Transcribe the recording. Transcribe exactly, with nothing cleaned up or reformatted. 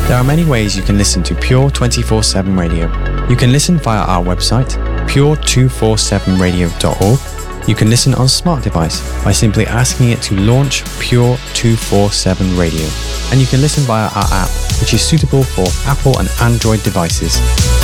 There are many ways you can listen to Pure twenty-four seven Radio. You can listen via our website, pure two forty-seven radio dot org. You can listen on a smart device by simply asking it to launch Pure two forty-seven Radio. And you can listen via our app, which is suitable for Apple and Android devices.